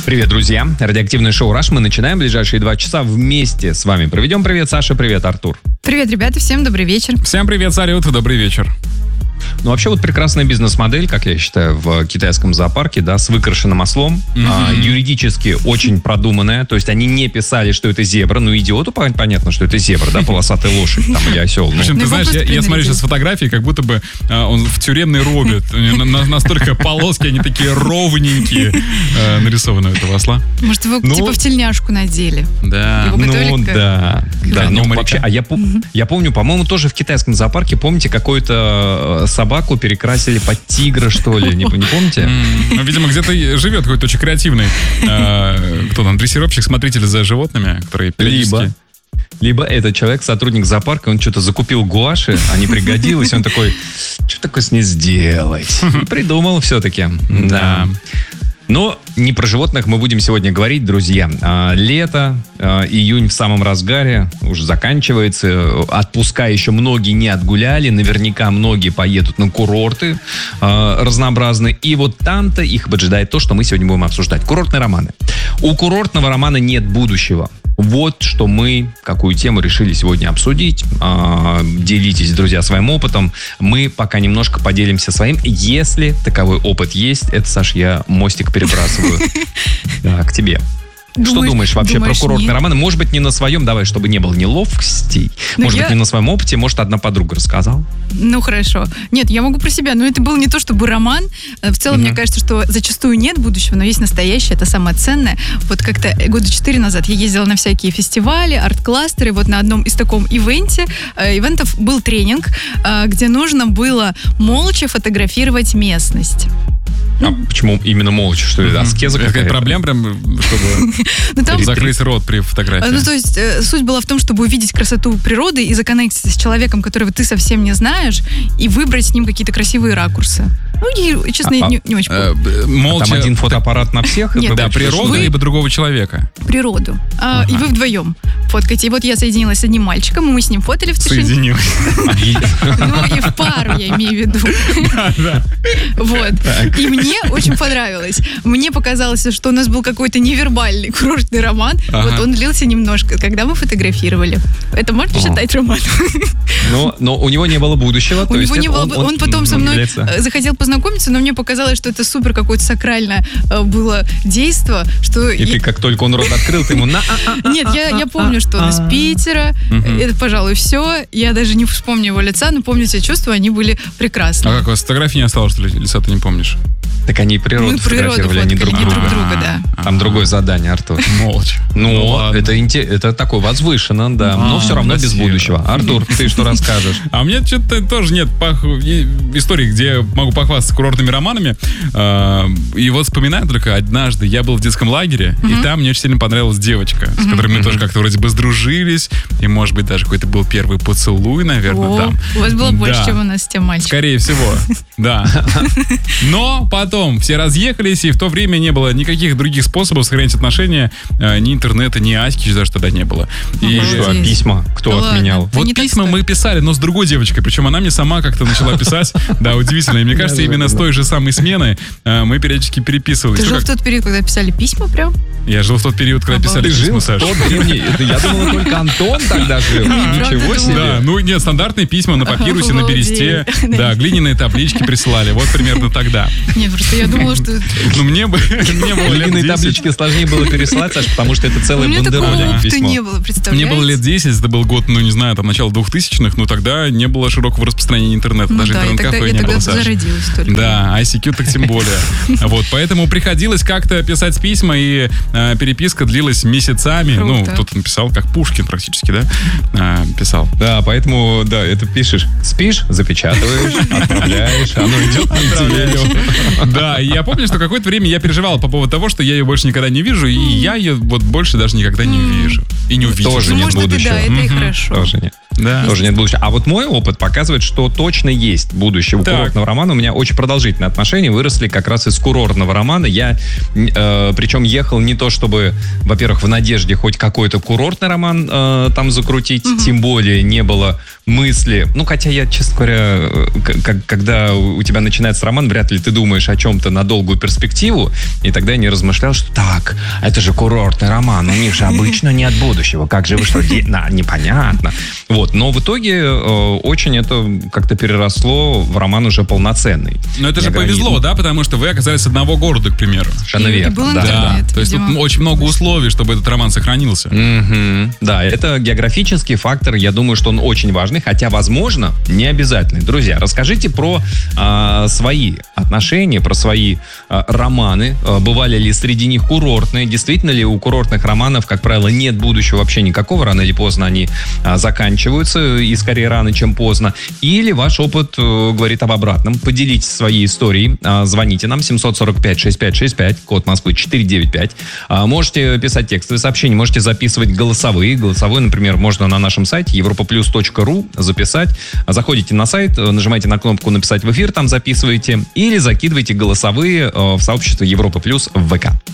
Привет, друзья. Радиоактивное шоу «Раш». Мы начинаем ближайшие 2 часа вместе с вами. Проведем. Привет, Саша. Привет, Артур. Привет, ребята. Всем добрый вечер. Всем привет, салют. Добрый вечер. Ну, вообще, вот прекрасная бизнес-модель, как я считаю, в китайском зоопарке, да, с выкрашенным ослом. Юридически очень продуманная. То есть они не писали, что это зебра. Ну, идиоту понятно, что это зебра, да, полосатая лошадь там, или осел. Причем, ты знаешь, я смотрю сейчас фотографии, как будто бы он в тюремной робе. Настолько полоски, они такие ровненькие нарисованы у этого осла. Может, его типа в тельняшку надели? Да. Его готовили да. Ну, вообще, я помню, по-моему, тоже в китайском зоопарке, помните, какой-то собаку перекрасили под тигра, что ли? Не помните? Ну, видимо, где-то живет какой-то очень креативный кто там, дрессировщик, смотритель за животными, которые периодически... Либо этот человек, сотрудник зоопарка, он что-то закупил гуаши, а не пригодилось, он такой, что такое с ней сделать? Придумал все-таки. Да. Но не про животных мы будем сегодня говорить, друзья. Лето, июнь в самом разгаре, уже заканчивается. Отпуска еще многие не отгуляли. Наверняка многие поедут на курорты разнообразные. И вот там-то их поджидает то, что мы сегодня будем обсуждать. Курортные романы. У курортного романа нет будущего. Вот что мы, какую тему решили сегодня обсудить. Делитесь, друзья, своим опытом. Мы пока немножко поделимся своим. Если таковой опыт есть, это, Саш, я мостик перебрасываю к тебе. Что думаешь вообще про курортные романы? Может быть, не на своем, давай, чтобы не было неловкостей. Может быть, не на своем опыте, может, одна подруга рассказала. Ну, хорошо. Нет, я могу про себя, но это был не то чтобы роман. В целом, мне кажется, что зачастую нет будущего, но есть настоящее, это самое ценное. Вот как-то года 4 назад я ездила на всякие фестивали, арт-кластеры. Вот на одном из таком ивентов был тренинг, где нужно было молча фотографировать местность. А почему именно молча? Что это аскеза какая-то? Проблема прям, чтобы закрыть рот при фотографии. Ну, то есть, суть была в том, чтобы увидеть красоту природы и законнектиться с человеком, которого ты совсем не знаешь, и выбрать с ним какие-то красивые ракурсы. Ну, и, честно, не очень молча. Там один фотоаппарат на всех? Нет, да, природу либо другого человека. Природу. И вы вдвоем фоткаете. И вот я соединилась с одним мальчиком, и мы с ним фотали в тишине. Соединилась. Ну, и в пару, я имею в виду. Вот. И мне очень понравилось. Мне показалось, что у нас был какой-то невербальный курортный роман. Вот он длился немножко, когда мы фотографировали. Это можно считать романом? Но у него не было будущего. У него не было. Он потом со мной захотел познакомиться, но мне показалось, что это супер какое-то сакральное было действо. И ты, как только он рот открыл, ты ему Нет, я помню, что он из Питера. Это, пожалуй, все. Я даже не вспомню его лица, но помню те чувства, они были прекрасны. А как, у вас фотографии не осталось, что ли? Лица ты не помнишь? Так они природу фотографировали, они друг друга, да. Там другое задание, Артур. Молча. Ну, это такое возвышенно, да. Но все равно без будущего. Артур, ты что расскажешь? А у меня что-то тоже нет истории, где я могу похвастаться курортными романами. И вот вспоминаю только однажды, я был в детском лагере, и там мне очень сильно понравилась девочка, с которой мы тоже как-то вроде бы сдружились, и, может быть, даже какой-то был первый поцелуй, наверное, там. У вас было больше, чем у нас с тем мальчиком. Скорее всего, да. Но потом все разъехались, и в то время не было никаких других способов сохранить отношения, ни интернета, ни Аськи даже тогда не было. И что, письма кто отменял? Вот письма мы писали, но с другой девочкой, причем она мне сама как-то начала писать. Да, удивительно. И мне кажется, именно с той же самой смены мы периодически переписывались. Ты жил в тот период, когда писали письма прям? Я жил в тот период, когда писали письма, Саша. Я думал, только Антон тогда жил. Ничего себе. Да, ну нет, стандартные письма на папирусе, на бересте. Да, глиняные таблички прислали. Вот примерно тогда. Нет, просто я думала, что... Ну, мне было лет 10. Таблички сложнее было переслать, Саш, потому что это целая бандероля. У меня такого опыта не было, представляете? Мне было лет 10, это был год, ну, не знаю, там, начало 2000-х, но тогда не было широкого распространения интернета, даже интернет-кафе не было, Саша. Я тогда зародилась только. Да, ICQ так тем более. Вот, поэтому приходилось как-то писать письма, и переписка длилась месяцами. Ну, кто-то написал, как Пушкин практически, да, писал. Да, поэтому, да, это пишешь, спишь, запечатываешь, отправляешь, оно идет неделю. Да, и я помню, что какое-то время я переживал по поводу того, что я ее больше никогда не вижу, и я ее вот больше даже никогда не вижу. И не увижу. Тоже нет будущего. Да, это и хорошо. Тоже нет. Да. Тоже нет будущего. А вот мой опыт показывает, что точно есть будущее у курортного романа. У меня очень продолжительные отношения выросли как раз из курортного романа. Я, причем, ехал не то чтобы, во-первых, в надежде хоть какой-то курортный роман там закрутить, тем более не было мысли. Ну, хотя я, честно говоря, когда у тебя начинается роман, вряд ли ты думаешь, чем-то на долгую перспективу, и тогда я не размышлял, что так, это же курортный роман, у них же обычно нет будущего, как же вы что, непонятно. Вот, но в итоге очень это как-то переросло в роман уже полноценный. Но это же повезло, да, потому что вы оказались с одного города, к примеру. Совершенно верно. Да. То есть тут очень много условий, чтобы этот роман сохранился. Да, это географический фактор, я думаю, что он очень важный, хотя, возможно, не обязательный. Друзья, расскажите про свои отношения, про свои романы. Бывали ли среди них курортные? Действительно ли у курортных романов, как правило, нет будущего вообще никакого? Рано или поздно они заканчиваются, и скорее рано, чем поздно. Или ваш опыт говорит об обратном? Поделитесь своей историей. Звоните нам 745-6565, код Москвы 495. Можете писать текстовые сообщения, можете записывать голосовые. Голосовые, например, можно на нашем сайте europaplus.ru записать. Заходите на сайт, нажимаете на кнопку «Написать в эфир», там записываете, или закидывайте голосовые в сообщество Европа Плюс в ВК.